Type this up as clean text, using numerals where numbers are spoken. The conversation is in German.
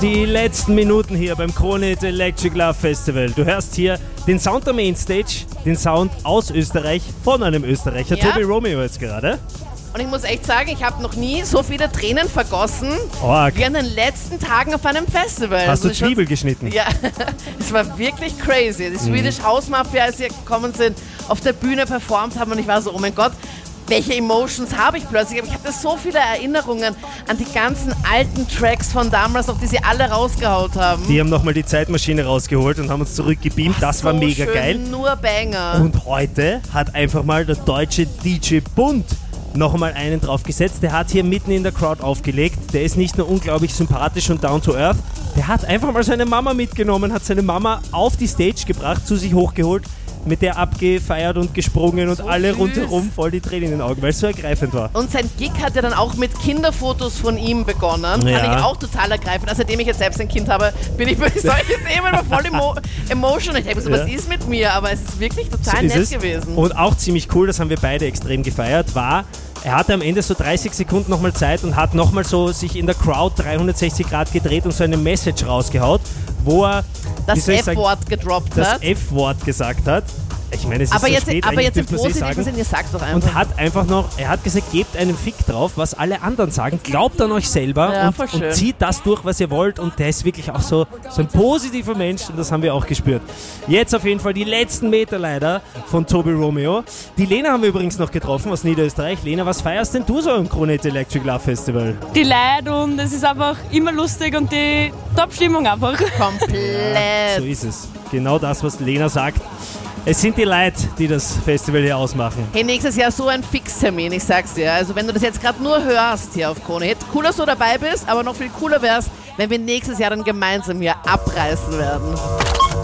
Die letzten Minuten hier beim Krone Hit Electric Love Festival. Du hörst hier den Sound der Mainstage, den Sound aus Österreich von einem Österreicher, Ja. Toby Romeo jetzt gerade. Und ich muss echt sagen, ich habe noch nie so viele Tränen vergossen Org. wie an den letzten Tagen auf einem Festival. Hast du Also schon- Zwiebel geschnitten? Ja, es war wirklich crazy. Die Swedish House Mafia, als sie gekommen sind, auf der Bühne performt haben und ich war so, oh mein Gott, welche Emotions habe ich plötzlich? Aber ich hatte so viele Erinnerungen an die ganzen alten Tracks von damals, noch die sie alle rausgehaut haben. Die haben nochmal die Zeitmaschine rausgeholt und haben uns zurückgebeamt. Das war so mega schön, geil. Nur Banger. Und heute hat einfach mal der deutsche DJ Bund noch einmal einen draufgesetzt. Der hat hier mitten in der Crowd aufgelegt. Der ist nicht nur unglaublich sympathisch und down to earth, der hat einfach mal seine Mama mitgenommen, hat seine Mama auf die Stage gebracht, zu sich hochgeholt, mit der abgefeiert und gesprungen und So alle süß. rundherum voll die Tränen in den Augen, weil es so ergreifend war. Und sein Gig hat ja dann auch mit Kinderfotos von ihm begonnen. Ja. Fand ich auch total ergreifend. Also seitdem ich jetzt selbst ein Kind habe, bin ich bei solchen Themen immer voll emotional. Ich denke so, was Ja. ist mit mir? Aber es ist wirklich total So ist nett es. gewesen. Und auch ziemlich cool, das haben wir beide extrem gefeiert, war, er hatte am Ende so 30 Sekunden nochmal Zeit und hat nochmal so sich in der Crowd 360 Grad gedreht und so eine Message rausgehaut, wo er wie das soll ich sagen, F-Wort gedroppt das hat. F-Wort gesagt hat. Ich meine, es ist Aber so jetzt, spät, aber eigentlich jetzt im dürfte man es positiven sagen. Sinne, sag's doch einfach. Und hat einfach noch, er hat gesagt, gebt einen Fick drauf, was alle anderen sagen, glaubt an euch selber Ja, voll und schön. zieht das durch, was ihr wollt, und der ist wirklich auch so ein positiver Mensch und das haben wir auch gespürt. Jetzt auf jeden Fall die letzten Meter leider von Toby Romeo. Die Lena haben wir übrigens noch getroffen aus Niederösterreich. Lena, was feierst denn du so im Krone Hit Electric Love Festival? Die Leute und es ist einfach immer lustig und die Top-Stimmung einfach. Komplett. So ist es. Genau das, was Lena sagt. Es sind die Leute, die das Festival hier ausmachen. Hey, nächstes Jahr so ein Fixtermin, ich sag's dir. Also wenn du das jetzt gerade nur hörst hier auf Krone Hit, cool, dass du dabei bist, aber noch viel cooler wär's, wenn wir nächstes Jahr dann gemeinsam hier abreißen werden.